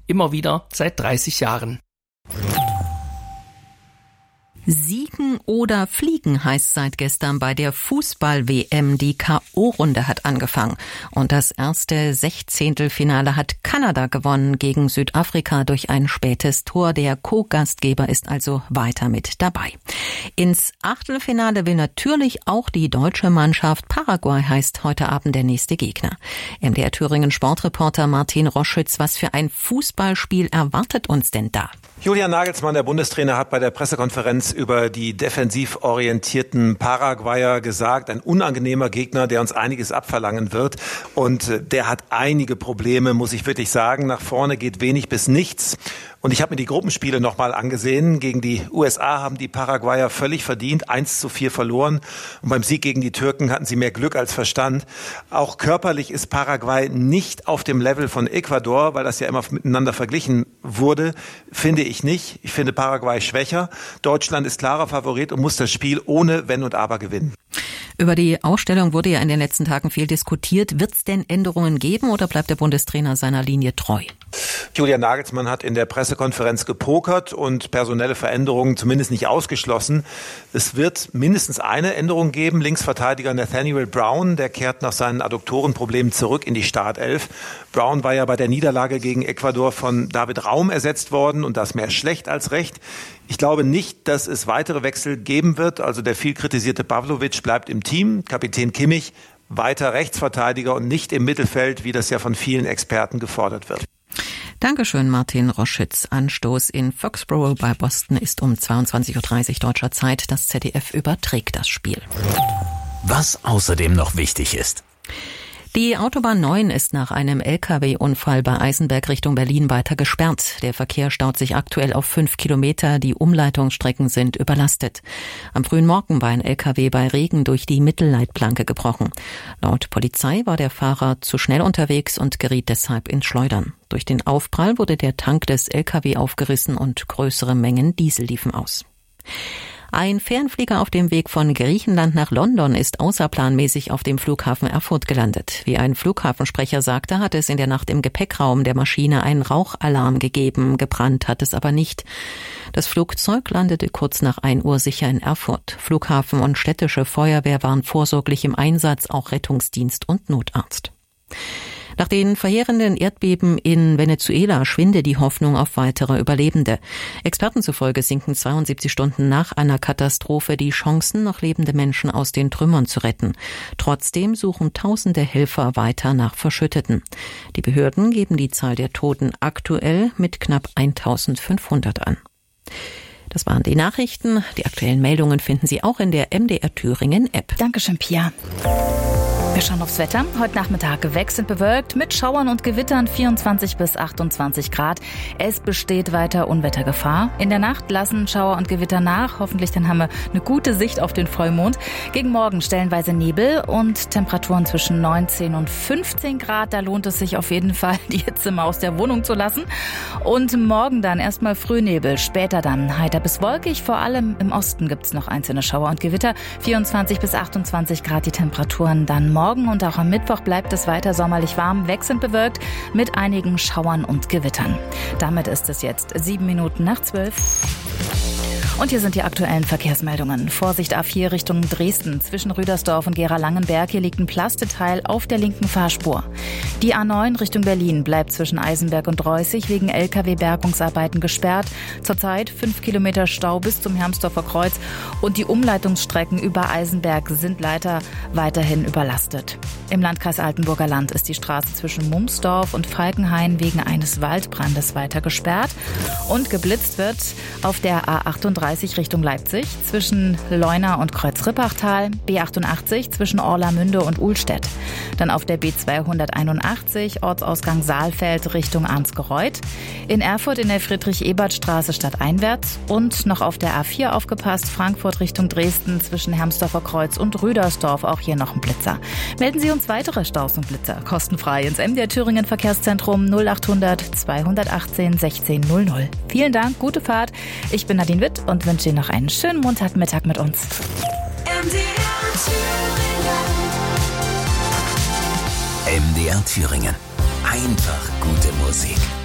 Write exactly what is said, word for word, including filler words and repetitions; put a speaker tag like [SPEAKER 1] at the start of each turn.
[SPEAKER 1] Immer wieder seit dreißig Jahren.
[SPEAKER 2] Siegen oder fliegen heißt seit gestern bei der Fußball-W M. Die K O-Runde hat angefangen. Und das erste Sechzehntelfinale hat Kanada gewonnen gegen Südafrika durch ein spätes Tor. Der Co-Gastgeber ist also weiter mit dabei. Ins Achtelfinale will natürlich auch die deutsche Mannschaft. Paraguay heißt heute Abend der nächste Gegner. M D R Thüringen Sportreporter Martin Roschütz, was für ein Fußballspiel erwartet uns denn da?
[SPEAKER 3] Julian Nagelsmann, der Bundestrainer, hat bei der Pressekonferenz über die defensiv orientierten Paraguayer gesagt, ein unangenehmer Gegner, der uns einiges abverlangen wird. Und der hat einige Probleme, muss ich wirklich sagen. Nach vorne geht wenig bis nichts. Und ich habe mir die Gruppenspiele nochmal angesehen. Gegen die U S A haben die Paraguayer völlig verdient eins zu vier verloren. Und beim Sieg gegen die Türken hatten sie mehr Glück als Verstand. Auch körperlich ist Paraguay nicht auf dem Level von Ecuador, weil das ja immer miteinander verglichen wurde, finde ich nicht. Ich finde Paraguay schwächer. Deutschland ist klarer Favorit und muss das Spiel ohne Wenn und Aber gewinnen.
[SPEAKER 2] Über die Ausstellung wurde ja in den letzten Tagen viel diskutiert. Wird es denn Änderungen geben oder bleibt der Bundestrainer seiner Linie treu?
[SPEAKER 3] Julian Nagelsmann hat in der Pressekonferenz gepokert und personelle Veränderungen zumindest nicht ausgeschlossen. Es wird mindestens eine Änderung geben. Linksverteidiger Nathaniel Brown, der kehrt nach seinen Adduktorenproblemen zurück in die Startelf. Brown war ja bei der Niederlage gegen Ecuador von David Raum ersetzt worden und das mehr schlecht als recht. Ich glaube nicht, dass es weitere Wechsel geben wird. Also der viel kritisierte Pavlovic bleibt im Team. Kapitän Kimmich weiter Rechtsverteidiger und nicht im Mittelfeld, wie das ja von vielen Experten gefordert wird.
[SPEAKER 2] Dankeschön, Martin Roschütz. Anstoß in Foxborough bei Boston ist um zweiundzwanzig Uhr dreißig deutscher Zeit. Das Z D F überträgt das Spiel.
[SPEAKER 4] Was außerdem noch wichtig ist.
[SPEAKER 2] Die Autobahn neun ist nach einem L K W-Unfall bei Eisenberg Richtung Berlin weiter gesperrt. Der Verkehr staut sich aktuell auf fünf Kilometer. Die Umleitungsstrecken sind überlastet. Am frühen Morgen war ein L K W bei Regen durch die Mittelleitplanke gebrochen. Laut Polizei war der Fahrer zu schnell unterwegs und geriet deshalb ins Schleudern. Durch den Aufprall wurde der Tank des L K W aufgerissen und größere Mengen Diesel liefen aus. Ein Fernflieger auf dem Weg von Griechenland nach London ist außerplanmäßig auf dem Flughafen Erfurt gelandet. Wie ein Flughafensprecher sagte, hat es in der Nacht im Gepäckraum der Maschine einen Rauchalarm gegeben. Gebrannt hat es aber nicht. Das Flugzeug landete kurz nach ein Uhr sicher in Erfurt. Flughafen und städtische Feuerwehr waren vorsorglich im Einsatz, auch Rettungsdienst und Notarzt. Nach den verheerenden Erdbeben in Venezuela schwinde die Hoffnung auf weitere Überlebende. Experten zufolge sinken zweiundsiebzig Stunden nach einer Katastrophe die Chancen, noch lebende Menschen aus den Trümmern zu retten. Trotzdem suchen tausende Helfer weiter nach Verschütteten. Die Behörden geben die Zahl der Toten aktuell mit knapp eintausendfünfhundert an. Das waren die Nachrichten. Die aktuellen Meldungen finden Sie auch in der M D R Thüringen App.
[SPEAKER 5] Dankeschön, Pia. Wir schauen aufs Wetter. Heute Nachmittag wechselnd bewölkt mit Schauern und Gewittern vierundzwanzig bis achtundzwanzig Grad. Es besteht weiter Unwettergefahr. In der Nacht lassen Schauer und Gewitter nach. Hoffentlich dann haben wir eine gute Sicht auf den Vollmond. Gegen Morgen stellenweise Nebel und Temperaturen zwischen neunzehn und fünfzehn Grad. Da lohnt es sich auf jeden Fall, die Hitze mal aus der Wohnung zu lassen. Und morgen dann erstmal Frühnebel, später dann heiter bis wolkig. Vor allem im Osten gibt es noch einzelne Schauer und Gewitter. vierundzwanzig bis achtundzwanzig Grad die Temperaturen dann morgen. Morgen und auch am Mittwoch bleibt es weiter sommerlich warm, wechselnd bewölkt mit einigen Schauern und Gewittern. Damit ist es jetzt sieben Minuten nach zwölf. Und hier sind die aktuellen Verkehrsmeldungen. Vorsicht A vier Richtung Dresden. Zwischen Rüdersdorf und Gera-Langenberg. Hier liegt ein Plasteteil auf der linken Fahrspur. Die A neun Richtung Berlin bleibt zwischen Eisenberg und Reußig wegen L K W-Bergungsarbeiten gesperrt. Zurzeit fünf Kilometer Stau bis zum Hermsdorfer Kreuz. Und die Umleitungsstrecken über Eisenberg sind leider weiterhin überlastet. Im Landkreis Altenburger Land ist die Straße zwischen Mumsdorf und Falkenhain wegen eines Waldbrandes weiter gesperrt. Und geblitzt wird auf der A achtunddreißig Richtung Leipzig zwischen Leuna und Kreuz-Rippachtal, B achtundachtzig zwischen Orlamünde und Uhlstedt. Dann auf der B zweihunderteinundachtzig Ortsausgang Saalfeld Richtung Arnsgereuth. In Erfurt in der Friedrich-Ebert-Straße stadteinwärts und noch auf der A vier aufgepasst, Frankfurt Richtung Dresden zwischen Hermsdorfer Kreuz und Rüdersdorf, auch hier noch ein Blitzer. Melden Sie uns weitere Staus und Blitzer kostenfrei ins M D R Thüringen Verkehrszentrum null achthundert zweihundertachtzehn sechzehn null null. Vielen Dank, gute Fahrt. Ich bin Nadine Witt und wünsche Ihnen noch einen schönen Montagmittag mit uns.
[SPEAKER 6] M D R Thüringen.
[SPEAKER 4] M D R Thüringen. Einfach gute Musik.